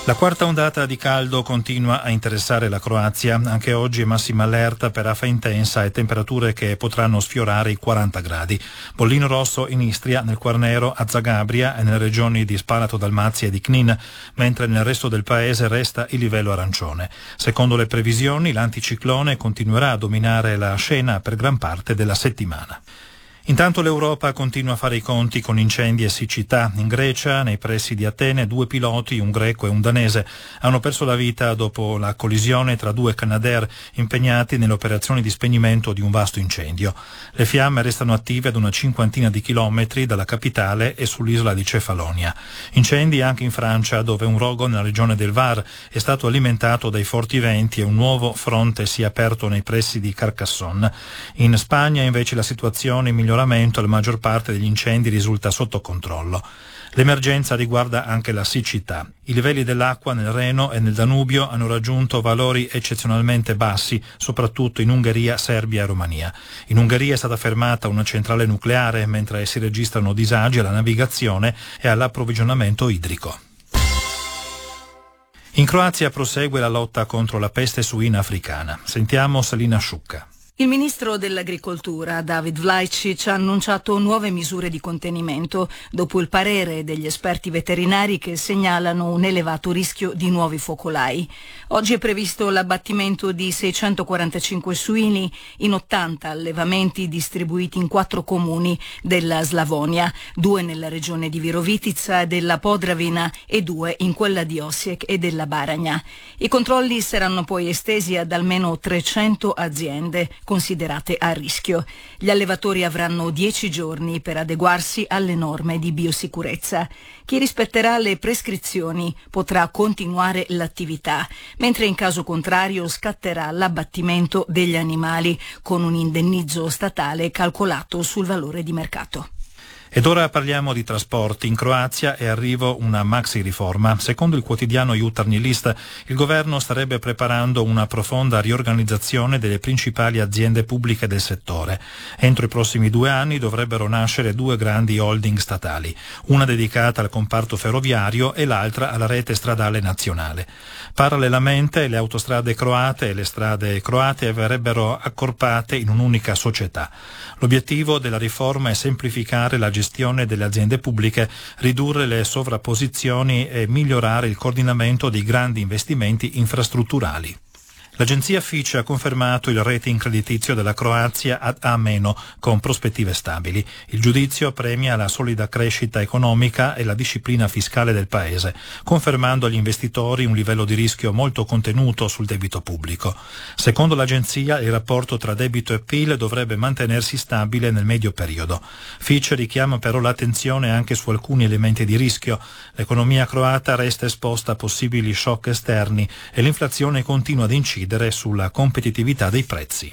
La quarta ondata di caldo continua a interessare la Croazia. Anche oggi è massima allerta per afa intensa e temperature che potranno sfiorare i 40 gradi. Bollino rosso in Istria, nel Quarnero, a Zagabria e nelle regioni di Spalato, Dalmazia e di Knin, mentre nel resto del paese resta il livello arancione. Secondo le previsioni, l'anticiclone continuerà a dominare la scena per gran parte della settimana. Intanto l'Europa continua a fare i conti con incendi e siccità. In Grecia, nei pressi di Atene, 2 piloti, un greco e un danese, hanno perso la vita dopo la collisione tra 2 Canadair impegnati nelle operazioni di spegnimento di un vasto incendio. Le fiamme restano attive ad una 50 di chilometri dalla capitale e sull'isola di Cefalonia. Incendi anche in Francia, dove un rogo nella regione del Var è stato alimentato dai forti venti e un nuovo fronte si è aperto nei pressi di Carcassonne. In Spagna invece la situazione migliora. La maggior parte degli incendi risulta sotto controllo. L'emergenza riguarda anche la siccità. I livelli dell'acqua nel Reno e nel Danubio hanno raggiunto valori eccezionalmente bassi, soprattutto in Ungheria, Serbia e Romania. In Ungheria è stata fermata una centrale nucleare, mentre si registrano disagi alla navigazione e all'approvvigionamento idrico. In Croazia prosegue la lotta contro la peste suina africana. Sentiamo Selina Sciucca. Il ministro dell'Agricoltura, David Vlaičić, ha annunciato nuove misure di contenimento dopo il parere degli esperti veterinari che segnalano un elevato rischio di nuovi focolai. Oggi è previsto l'abbattimento di 645 suini in 80 allevamenti distribuiti in 4 comuni della Slavonia, 2 nella regione di Virovitica e della Podravina e 2 in quella di Osijek e della Baranja. I controlli saranno poi estesi ad almeno 300 aziende considerate a rischio. Gli allevatori avranno 10 giorni per adeguarsi alle norme di biosicurezza. Chi rispetterà le prescrizioni potrà continuare l'attività, mentre in caso contrario scatterà l'abbattimento degli animali con un indennizzo statale calcolato sul valore di mercato. Ed ora parliamo di trasporti. In Croazia è arrivo una maxi riforma. Secondo il quotidiano Jutarnji List, il governo starebbe preparando una profonda riorganizzazione delle principali aziende pubbliche del settore. Entro i prossimi 2 anni dovrebbero nascere 2 grandi holding statali, una dedicata al comparto ferroviario e l'altra alla rete stradale nazionale. Parallelamente le autostrade croate e le strade croate verrebbero accorpate in un'unica società. L'obiettivo della riforma è semplificare la gestione delle aziende pubbliche, ridurre le sovrapposizioni e migliorare il coordinamento dei grandi investimenti infrastrutturali. L'agenzia Fitch ha confermato il rating creditizio della Croazia ad A-, con prospettive stabili. Il giudizio premia la solida crescita economica e la disciplina fiscale del paese, confermando agli investitori un livello di rischio molto contenuto sul debito pubblico. Secondo l'agenzia, il rapporto tra debito e PIL dovrebbe mantenersi stabile nel medio periodo. Fitch richiama però l'attenzione anche su alcuni elementi di rischio. L'economia croata resta esposta a possibili shock esterni e l'inflazione continua ad incidere sulla competitività dei prezzi.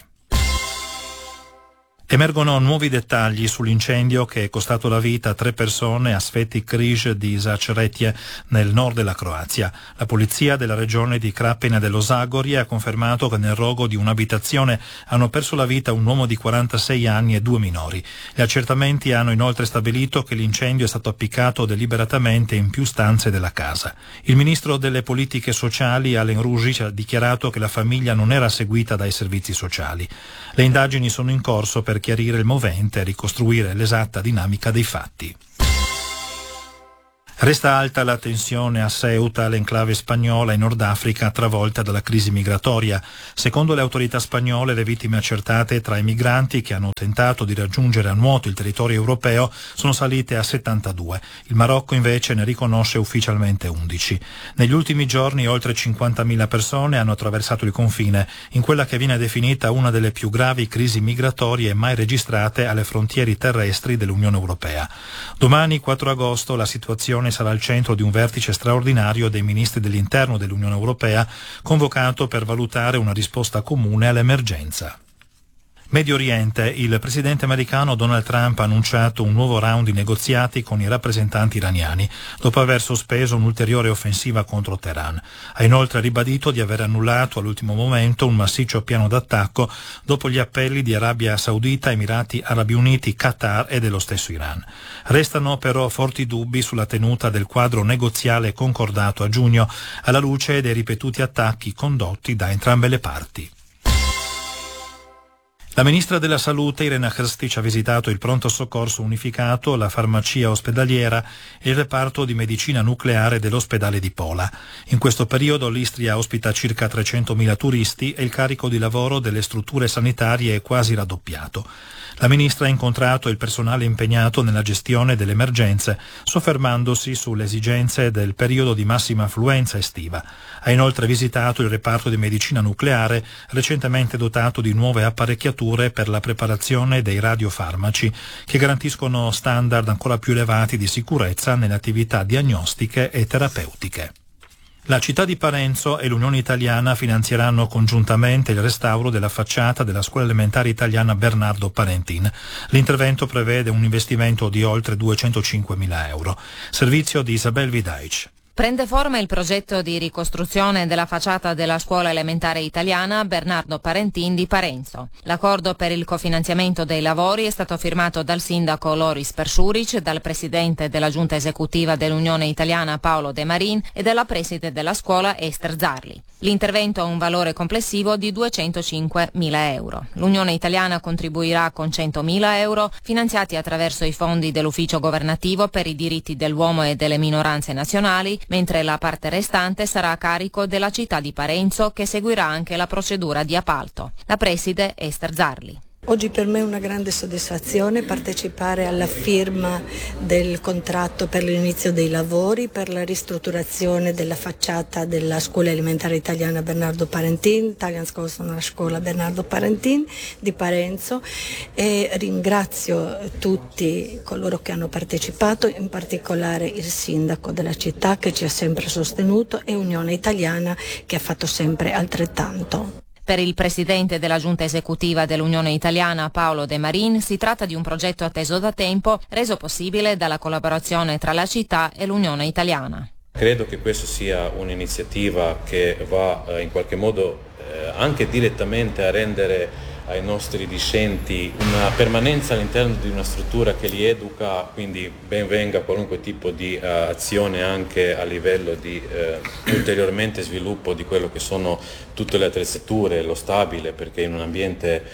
Emergono nuovi dettagli sull'incendio che è costato la vita a 3 persone a Sveti Križ di Začretje nel nord della Croazia. La polizia della regione di Krapina dello Zagorje ha confermato che nel rogo di un'abitazione hanno perso la vita un uomo di 46 anni e 2 minori. Gli accertamenti hanno inoltre stabilito che l'incendio è stato appiccato deliberatamente in più stanze della casa. Il ministro delle politiche sociali, Alen Ružić, ha dichiarato che la famiglia non era seguita dai servizi sociali. Le indagini sono in corso per chiarire il movente e ricostruire l'esatta dinamica dei fatti. Resta alta la tensione a Ceuta, l'enclave spagnola in Nord Africa travolta dalla crisi migratoria. Secondo le autorità spagnole, le vittime accertate tra i migranti che hanno tentato di raggiungere a nuoto il territorio europeo sono salite a 72. Il Marocco invece ne riconosce ufficialmente 11. Negli ultimi giorni oltre 50.000 persone hanno attraversato il confine in quella che viene definita una delle più gravi crisi migratorie mai registrate alle frontiere terrestri dell'Unione Europea. Domani, 4 agosto, la situazione sarà al centro di un vertice straordinario dei ministri dell'interno dell'Unione Europea, convocato per valutare una risposta comune all'emergenza. Medio Oriente, il presidente americano Donald Trump ha annunciato un nuovo round di negoziati con i rappresentanti iraniani, dopo aver sospeso un'ulteriore offensiva contro Teheran. Ha inoltre ribadito di aver annullato all'ultimo momento un massiccio piano d'attacco dopo gli appelli di Arabia Saudita, Emirati Arabi Uniti, Qatar e dello stesso Iran. Restano però forti dubbi sulla tenuta del quadro negoziale concordato a giugno, alla luce dei ripetuti attacchi condotti da entrambe le parti. La ministra della Salute Irena Hrstić ha visitato il pronto soccorso unificato, la farmacia ospedaliera e il reparto di medicina nucleare dell'ospedale di Pola. In questo periodo l'Istria ospita circa 300.000 turisti e il carico di lavoro delle strutture sanitarie è quasi raddoppiato. La ministra ha incontrato il personale impegnato nella gestione delle emergenze, soffermandosi sulle esigenze del periodo di massima affluenza estiva. Ha inoltre visitato il reparto di medicina nucleare, recentemente dotato di nuove apparecchiature per la preparazione dei radiofarmaci, che garantiscono standard ancora più elevati di sicurezza nelle attività diagnostiche e terapeutiche. La città di Parenzo e l'Unione Italiana finanzieranno congiuntamente il restauro della facciata della scuola elementare italiana Bernardo Parentin. L'intervento prevede un investimento di oltre 205.000 euro. Servizio di Isabel Vidaic. Prende forma il progetto di ricostruzione della facciata della scuola elementare italiana Bernardo Parentin di Parenzo. L'accordo per il cofinanziamento dei lavori è stato firmato dal sindaco Loris Persuric, dal presidente della giunta esecutiva dell'Unione Italiana Paolo De Marin e dalla preside della scuola Esther Zarli. L'intervento ha un valore complessivo di 205.000 euro. L'Unione Italiana contribuirà con 100.000 euro finanziati attraverso i fondi dell'Ufficio Governativo per i diritti dell'uomo e delle minoranze nazionali, mentre la parte restante sarà a carico della città di Parenzo, che seguirà anche la procedura di appalto. La preside Esther Zarli. Oggi per me è una grande soddisfazione partecipare alla firma del contratto per l'inizio dei lavori per la ristrutturazione della facciata della scuola elementare italiana Bernardo Parentin, Italian School Scuola Bernardo Parentin di Parenzo, e ringrazio tutti coloro che hanno partecipato, in particolare il sindaco della città che ci ha sempre sostenuto e Unione Italiana che ha fatto sempre altrettanto. Per il presidente della giunta esecutiva dell'Unione Italiana Paolo De Marin si tratta di un progetto atteso da tempo, reso possibile dalla collaborazione tra la città e l'Unione Italiana. Credo che questa sia un'iniziativa che va in qualche modo anche direttamente a rendere ai nostri discenti una permanenza all'interno di una struttura che li educa, quindi ben venga qualunque tipo di azione anche a livello di ulteriormente sviluppo di quello che sono tutte le attrezzature, lo stabile, perché in un ambiente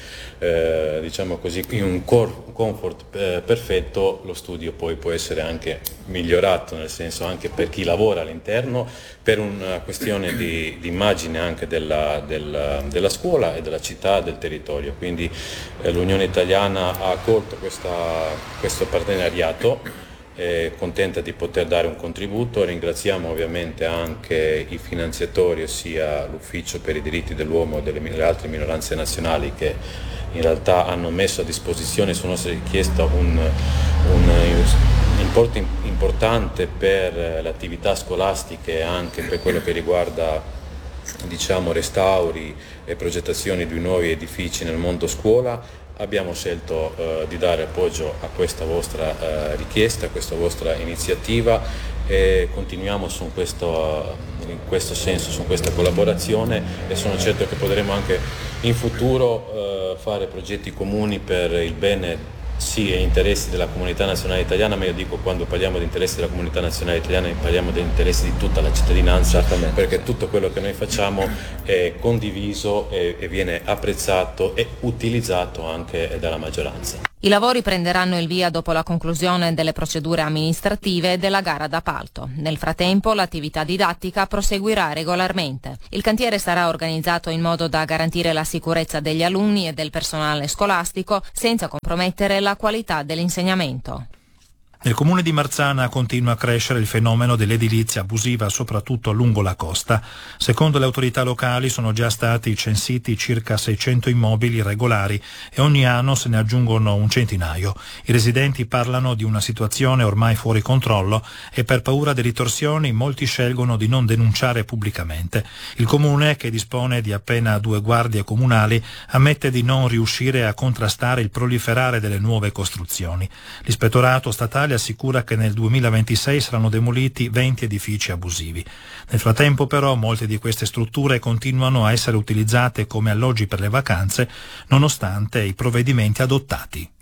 diciamo così, in un comfort perfetto lo studio poi può essere anche migliorato, nel senso anche per chi lavora all'interno, per una questione di immagine anche della scuola e della città, del territorio. Quindi l'Unione Italiana ha accolto questo partenariato, è contenta di poter dare un contributo. Ringraziamo ovviamente anche i finanziatori, ossia l'Ufficio per i diritti dell'uomo e delle altre minoranze nazionali, che in realtà hanno messo a disposizione su nostra richiesta un importo importante per le attività scolastiche e anche per quello che riguarda, diciamo, restauri e progettazioni di nuovi edifici nel mondo scuola. Abbiamo scelto di dare appoggio a questa vostra richiesta, a questa vostra iniziativa, e continuiamo in questo senso, su questa collaborazione, e sono certo che potremo anche in futuro fare progetti comuni per il bene sì e interessi della comunità nazionale italiana, ma io dico, quando parliamo di interessi della comunità nazionale italiana parliamo degli interessi di tutta la cittadinanza, perché tutto quello che noi facciamo è condiviso e viene apprezzato e utilizzato anche dalla maggioranza. I lavori prenderanno il via dopo la conclusione delle procedure amministrative e della gara d'appalto. Nel frattempo l'attività didattica proseguirà regolarmente. Il cantiere sarà organizzato in modo da garantire la sicurezza degli alunni e del personale scolastico senza compromettere la qualità dell'insegnamento. Nel comune di Marzana continua a crescere il fenomeno dell'edilizia abusiva, soprattutto lungo la costa. Secondo le autorità locali sono già stati censiti circa 600 immobili irregolari e ogni anno se ne aggiungono un centinaio. I residenti parlano di una situazione ormai fuori controllo e per paura delle ritorsioni molti scelgono di non denunciare pubblicamente. Il comune, che dispone di appena 2 guardie comunali, ammette di non riuscire a contrastare il proliferare delle nuove costruzioni. L'ispettorato statale assicura che nel 2026 saranno demoliti 20 edifici abusivi. Nel frattempo però molte di queste strutture continuano a essere utilizzate come alloggi per le vacanze nonostante i provvedimenti adottati.